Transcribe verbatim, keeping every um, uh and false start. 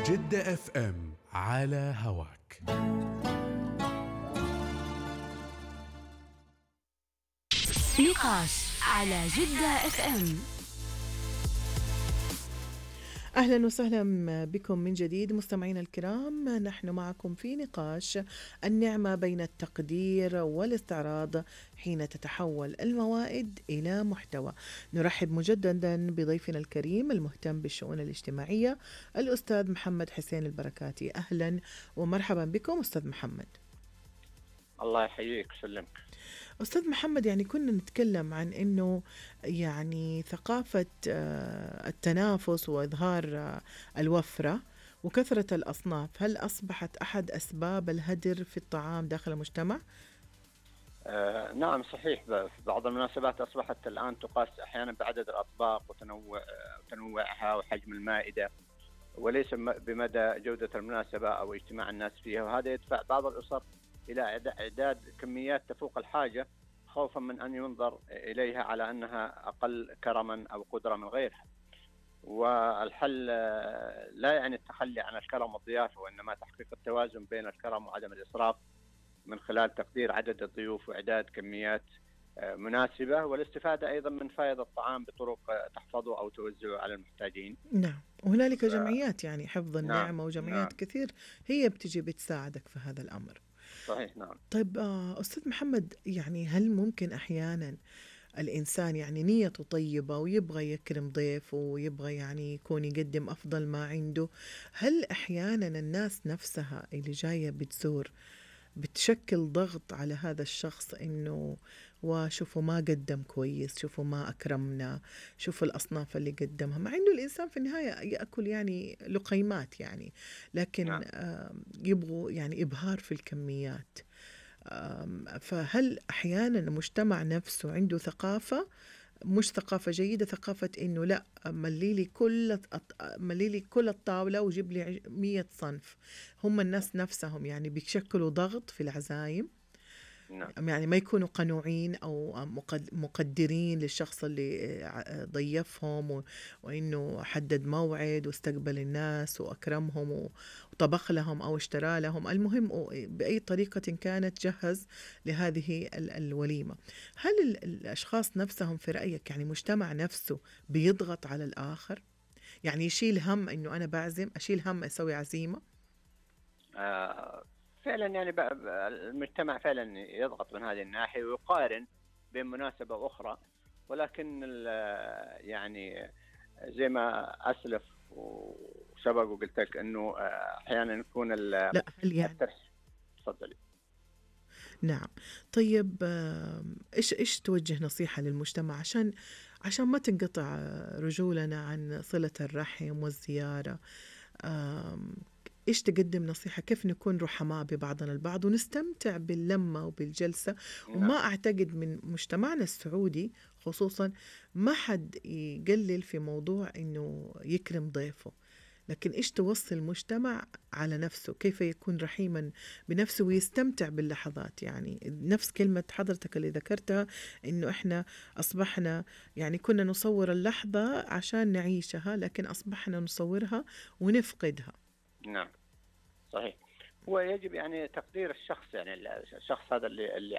جدة اف ام على هواك. نقاش على جدة اف ام. أهلا وسهلا بكم من جديد مستمعينا الكرام، نحن معكم في نقاش النعمة بين التقدير والاستعراض حين تتحول الموائد إلى محتوى. نرحب مجددا بضيفنا الكريم المهتم بالشؤون الاجتماعية الأستاذ محمد حسين البركاتي. أهلا ومرحبا بكم أستاذ محمد. الله يحييك وسلمك. أستاذ محمد، يعني كنا نتكلم عن أنه يعني ثقافة التنافس وإظهار الوفرة وكثرة الأصناف، هل أصبحت أحد أسباب الهدر في الطعام داخل المجتمع؟ آه نعم صحيح، في بعض المناسبات أصبحت الآن تقاس أحيانا بعدد الأطباق وتنوع وتنوعها وحجم المائدة، وليس بمدى جودة المناسبة أو اجتماع الناس فيها، وهذا يدفع بعض الأسر إلى إعداد كميات تفوق الحاجة خوفا من أن ينظر إليها على أنها أقل كرما أو قدرة من غيرها. والحل لا يعني التخلي عن الكرم والضيافة، وإنما تحقيق التوازن بين الكرم وعدم الإسراف من خلال تقدير عدد الضيوف وإعداد كميات مناسبة، والاستفادة أيضا من فائض الطعام بطرق تحفظه أو توزعه على المحتاجين. نعم، وهنالك ف... جمعيات يعني حفظ النعمة، نعم. وجمعيات نعم. كثير هي بتجي بتساعدك في هذا الأمر. صحيح. نعم. طيب أستاذ محمد، يعني هل ممكن أحيانا الإنسان يعني نيته طيبة ويبغى يكرم ضيفه ويبغى يعني يكون يقدم أفضل ما عنده، هل أحيانا الناس نفسها اللي جاية بتزور بتشكل ضغط على هذا الشخص إنه وشوفوا ما قدم كويس، شوفوا ما أكرمنا، شوفوا الأصناف اللي قدمها، مع إنه الإنسان في النهاية يأكل يعني لقيمات يعني، لكن نعم. يبغوا يعني إبهار في الكميات. فهل أحيانا المجتمع نفسه عنده ثقافة مش ثقافة جيدة، ثقافة إنه لا ملي لي كل ملي لي كل الطاولة وجيب لي مية صنف؟ هم الناس نفسهم يعني بيشكلوا ضغط في العزايم. نعم. يعني ما يكونوا قنوعين أو مقدرين للشخص اللي ضيفهم وإنه حدد موعد واستقبل الناس وأكرمهم وطبخ لهم أو اشترى لهم، المهم بأي طريقة كانت جهز لهذه الوليمة. هل الأشخاص نفسهم في رأيك يعني مجتمع نفسه بيضغط على الآخر؟ يعني يشيل هم إنه أنا بعزم، أشيل هم أسوي عزيمة؟ آه فعلا يعني المجتمع فعلا يضغط من هذه الناحية ويقارن بين مناسبة أخرى، ولكن يعني زي ما أسلف وسبق وقلت لك أنه أحيانا يكون لا هل يعني تفضلي. نعم. طيب إيش إيش توجه نصيحة للمجتمع عشان عشان ما تنقطع رجولنا عن صلة الرحم والزيارة؟ إيش تقدم نصيحة كيف نكون رحماء ببعضنا البعض ونستمتع باللمة وبالجلسة؟ وما أعتقد من مجتمعنا السعودي خصوصا ما حد يقلل في موضوع إنه يكرم ضيفه، لكن إيش توصي المجتمع على نفسه كيف يكون رحيما بنفسه ويستمتع باللحظات؟ يعني نفس كلمة حضرتك اللي ذكرتها إنه إحنا أصبحنا يعني كنا نصور اللحظة عشان نعيشها، لكن أصبحنا نصورها ونفقدها. نعم صحيح. هو يجب يعني تقدير الشخص، يعني الشخص هذا اللي اللي